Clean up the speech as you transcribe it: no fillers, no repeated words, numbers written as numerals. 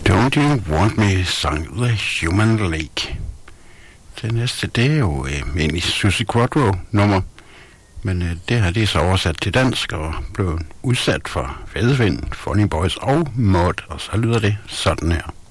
Don't You Want Me sang The Human Lake. Det næste, det er jo egentlig Suzi Quatro-nummer, men det her, det er så oversat til dansk og blev udsat for Fædevind, Funny Boys og Maud, og så lyder det sådan her.